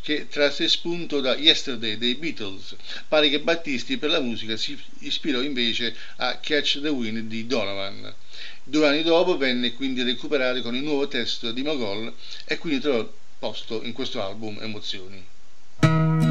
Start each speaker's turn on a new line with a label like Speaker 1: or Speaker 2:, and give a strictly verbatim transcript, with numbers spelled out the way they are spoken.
Speaker 1: che trasse spunto da Yesterday dei Beatles. Pare che Battisti per la musica si ispirò invece a Catch the Wind di Donovan. Due anni dopo venne quindi recuperato con il nuovo testo di Mogol e quindi trovò posto in questo album Emozioni.